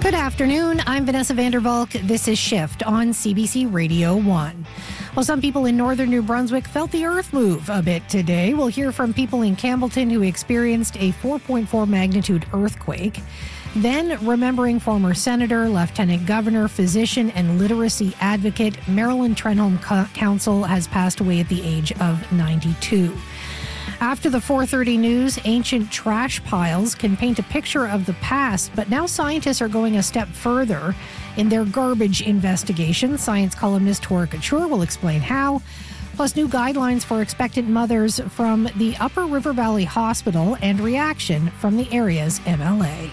Good afternoon. I'm Vanessa Vandervalk. This is Shift on CBC Radio 1. Well, some people in northern New Brunswick felt the earth move a bit today. We'll hear from people in Campbellton who experienced a 4.4 magnitude earthquake. Then, remembering former senator, lieutenant governor, physician, and literacy advocate Marilyn Trenholm Council has passed away at the age of 92. After the 4:30 news, ancient trash piles can paint a picture of the past, but now scientists are going a step further in their garbage investigation. Science columnist Tora Couture will explain how. Plus, new guidelines for expectant mothers from the Upper River Valley Hospital and reaction from the area's MLA.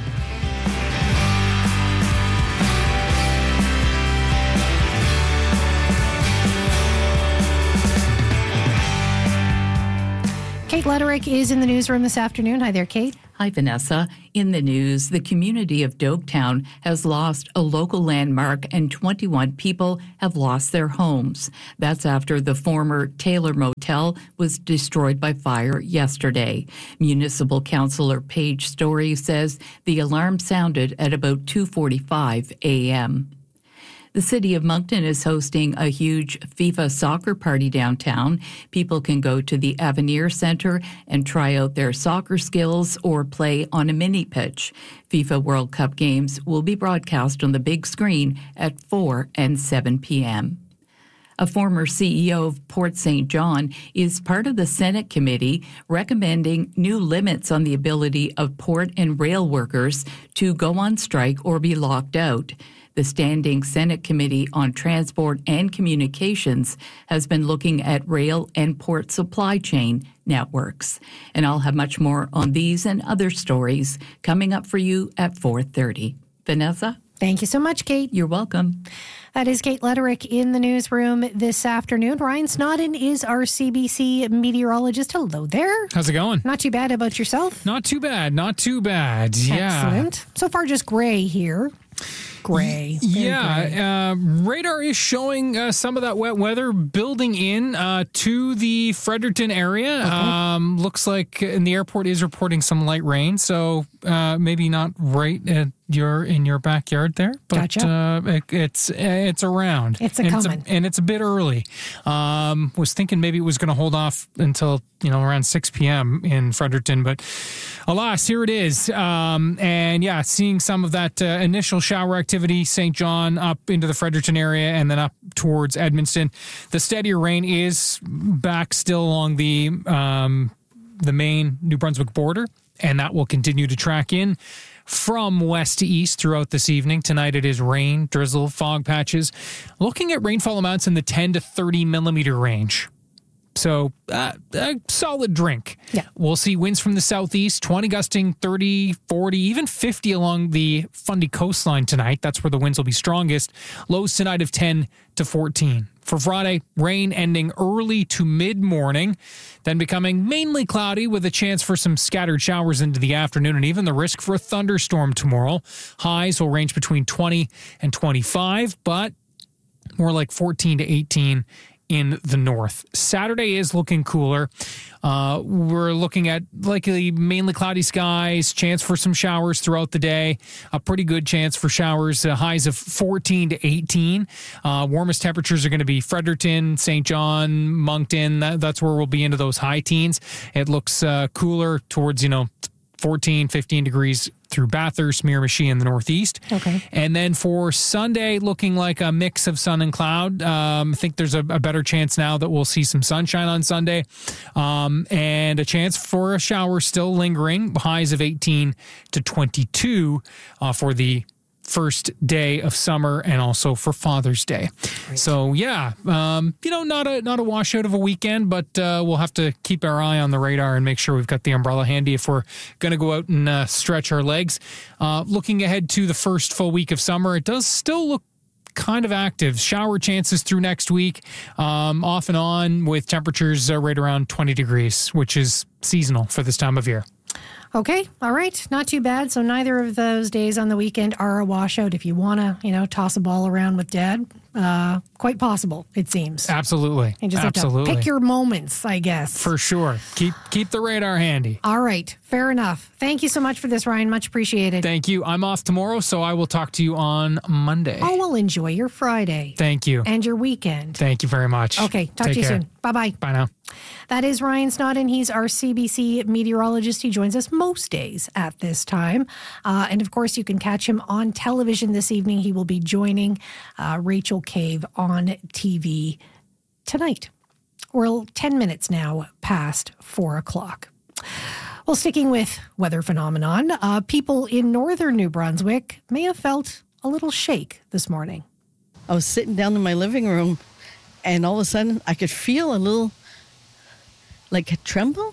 Kate Letterick is in the newsroom this afternoon. Hi there, Kate. Hi, Vanessa. In the news, the community of Doketown has lost a local landmark and 21 people have lost their homes. That's after the former Taylor Motel was destroyed by fire yesterday. Municipal Councillor Paige Story says the alarm sounded at about 2:45 a.m. The city of Moncton is hosting a huge FIFA soccer party downtown. People can go to the Avenir Centre and try out their soccer skills or play on a mini pitch. FIFA World Cup games will be broadcast on the big screen at 4 and 7 p.m. A former CEO of Port St. John is part of the Senate committee recommending new limits on the ability of port and rail workers to go on strike or be locked out. The Standing Senate Committee on Transport and Communications has been looking at rail and port supply chain networks. And I'll have much more on these and other stories coming up for you at 4:30. Vanessa? Thank you so much, Kate. You're welcome. That is Kate Letterick in the newsroom this afternoon. Ryan Snodden is our CBC meteorologist. Hello there. How's it going? Not too bad. How about yourself? Not too bad. Not too bad. Yeah. Excellent. So far, just gray here. Gray. Yeah. Radar is showing some of that wet weather building in to the Fredericton area. Okay. Looks like in the airport is reporting some light rain, so maybe not right at in your backyard there, but gotcha. It's around. It's coming. And it's a bit early. Was thinking maybe it was going to hold off until around 6 p.m. in Fredericton, but alas, here it is. And yeah, seeing some of that initial shower activity, St. John up into the Fredericton area and then up towards Edmundston. The steadier rain is back still along the Maine New Brunswick border, and that will continue to track in from west to east throughout this evening. Tonight it is rain, drizzle, fog patches. Looking at rainfall amounts in the 10 to 30 millimeter range. So a solid drink. Yeah. We'll see winds from the southeast, 20 gusting, 30, 40, even 50 along the Fundy coastline tonight. That's where the winds will be strongest. Lows tonight of 10 to 14. For Friday, rain ending early to mid-morning, then becoming mainly cloudy with a chance for some scattered showers into the afternoon and even the risk for a thunderstorm tomorrow. Highs will range between 20 and 25, but more like 14 to 18 in the north. Saturday is looking cooler. We're looking at likely mainly cloudy skies, chance for some showers throughout the day. A pretty good chance for showers, highs of 14 to 18. Warmest temperatures are going to be Fredericton, St. John, Moncton. That's where we'll be into those high teens. It looks cooler towards, 14, 15 degrees through Bathurst, Miramichi in the northeast. Okay. And then for Sunday, looking like a mix of sun and cloud. I think there's a better chance now that we'll see some sunshine on Sunday. And a chance for a shower still lingering. Highs of 18 to 22 for the first day of summer and also for Father's Day. Right. So yeah, not a washout of a weekend, but we'll have to keep our eye on the radar and make sure we've got the umbrella handy if we're going to go out and stretch our legs. Looking ahead to the first full week of summer, it does still look kind of active. Shower chances through next week, off and on with temperatures right around 20 degrees, which is seasonal for this time of year. Okay. All right. Not too bad. So neither of those days on the weekend are a washout. If you want to, toss a ball around with Dad, quite possible, it seems. Absolutely. And just have to pick your moments, I guess. For sure. Keep the radar handy. All right. Fair enough. Thank you so much for this, Ryan. Much appreciated. Thank you. I'm off tomorrow, so I will talk to you on Monday. Oh, well, enjoy your Friday. Thank you. And your weekend. Thank you very much. Okay. Talk to you soon. Bye-bye. Bye now. That is Ryan Snodden. He's our CBC meteorologist. He joins us most days at this time. And of course, you can catch him on television this evening. He will be joining Rachel Cave on TV tonight. We're 10 minutes now past 4 o'clock. Well, sticking with weather phenomenon, people in northern New Brunswick may have felt a little shake this morning. I was sitting down in my living room, and all of a sudden I could feel a little, like a tremble.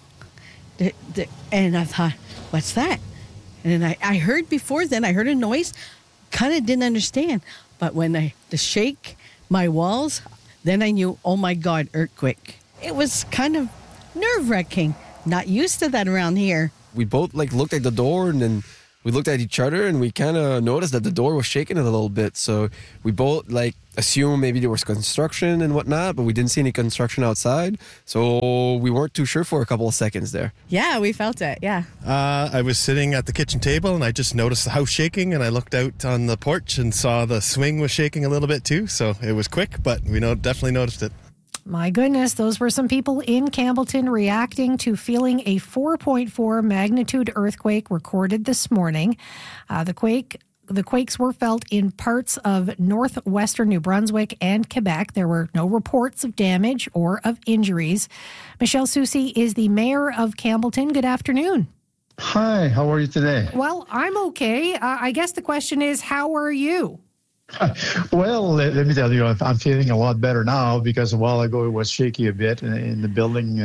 And I thought, what's that? And I heard before then, I heard a noise, kind of didn't understand. But when the shake, my walls, then I knew, oh my God, earthquake. It was kind of nerve-wracking. Not used to that around here. We both looked at the door, and then we looked at each other, and we kind of noticed that the door was shaking a little bit. So we both assumed maybe there was construction and whatnot, but we didn't see any construction outside. So we weren't too sure for a couple of seconds there. Yeah, we felt it, yeah. I was sitting at the kitchen table, and I just noticed the house shaking, and I looked out on the porch and saw the swing was shaking a little bit too. So it was quick, but we definitely noticed it. My goodness, those were some people in Campbellton reacting to feeling a 4.4 magnitude earthquake recorded this morning. The quakes were felt in parts of northwestern New Brunswick and Quebec. There were no reports of damage or of injuries. Michelle Soucy is the mayor of Campbellton. Good afternoon. Hi, how are you today? Well, I'm okay. I guess the question is, how are you? Well, let me tell you, I'm feeling a lot better now because a while ago it was shaky a bit in the building.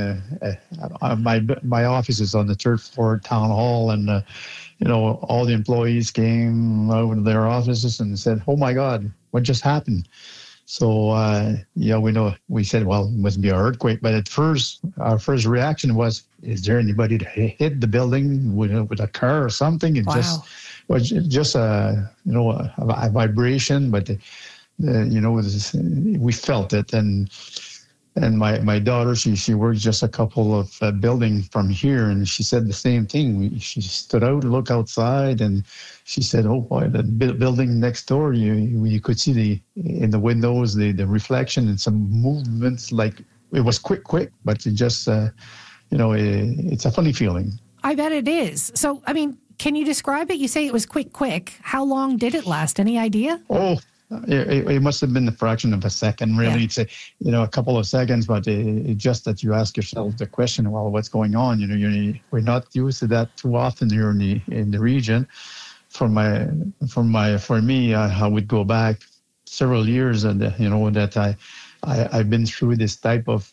My office is on the third floor town hall, and all the employees came over to their offices and said, "Oh my God, what just happened?" So we said, well, it must be an earthquake. But at first, our first reaction was, is there anybody that hit the building with a car or something? It was just a vibration, but we felt it. And my daughter, she works just a couple of buildings from here, and she said the same thing. She stood out, looked outside, and she said, "Oh boy, the building next door, you could see in the windows the reflection and some movements. Like it was quick, but it just it's a funny feeling." I bet it is. So, I mean, can you describe it? You say it was quick. How long did it last? Any idea? Oh. It must have been the fraction of a second, really. Yeah. It's a couple of seconds, but it just that you ask yourself the question, well, what's going on? We're not used to that too often here in the region. For me, I would go back several years, and that I've been through this type of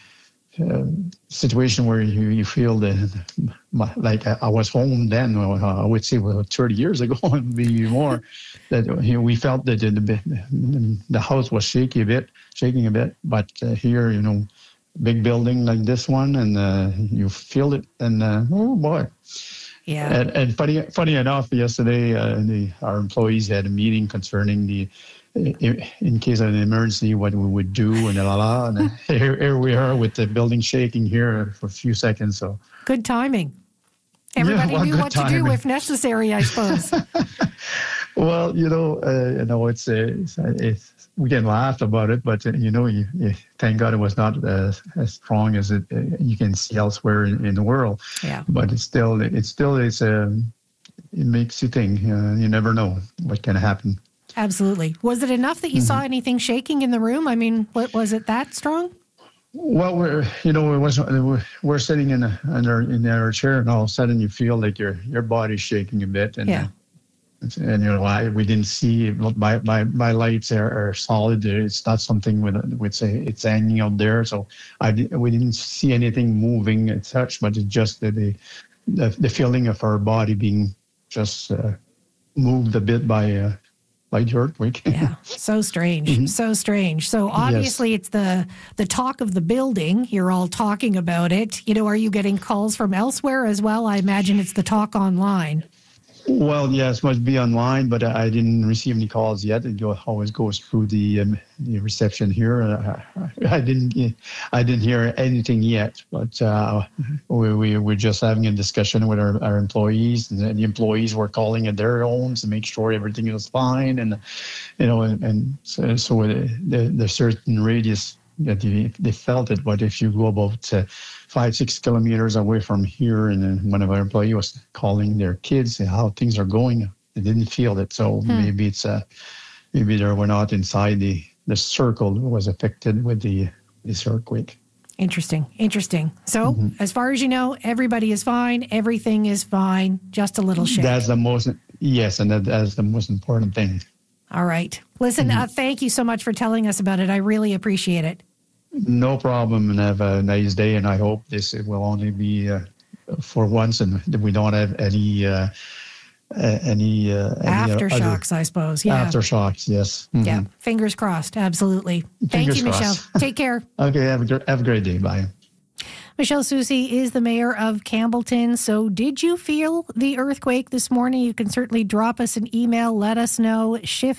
situation where you feel like I was home then. I would say 30 years ago, and maybe more. That we felt that the house was shaking a bit. But here, big building like this one, and you feel it, and oh boy. Yeah. And funny enough, yesterday our employees had a meeting concerning in case of an emergency, what we would do, and here we are with the building shaking here for a few seconds. So good timing. Everybody knew what to do if necessary, I suppose. Well, it's we can laugh about it, but thank God it was not as strong as you can see elsewhere in the world. Yeah. But it makes you think. You never know what can happen. Absolutely. Was it enough that you saw anything shaking in the room? I mean, was it that strong? Well, we're sitting in our chair, and all of a sudden you feel like your body's shaking a bit, and we didn't see. My lights are solid. It's not something we'd say it's hanging out there. So we didn't see anything moving as such, but it's just the feeling of our body being just moved a bit by the earthquake. Yeah, so strange, so strange. So obviously It's the talk of the building. You're all talking about it. Are you getting calls from elsewhere as well? I imagine it's the talk online. Well, yes, must be online, but I didn't receive any calls yet. Always goes through the reception here. I didn't hear anything yet, but we're just having a discussion with our employees, and the employees were calling at their homes to make sure everything was fine, and so the certain radius that they felt it. But if you go about 5-6 kilometers away from here, and then one of our employees was calling their kids and how things are going, they didn't feel it. So maybe it's maybe they were not inside the circle that was affected with this earthquake. Interesting. So, as far as you know, everybody is fine. Everything is fine. Just a little shake. That's the most important thing. All right. Listen, thank you so much for telling us about it. I really appreciate it. No problem, and have a nice day. And I hope this will only be for once, and that we don't have any aftershocks, I suppose. Yeah. Aftershocks, yes. Yeah. Fingers crossed. Absolutely. Thank you, Michelle. Take care. Okay. Have a great day. Bye. Michelle Soucy is the mayor of Campbellton. So did you feel the earthquake this morning? You can certainly drop us an email. Let us know.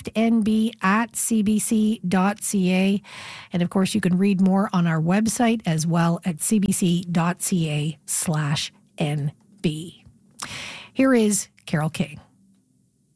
shiftnb@cbc.ca. And of course, you can read more on our website as well at cbc.ca/nb. Here is Carole King.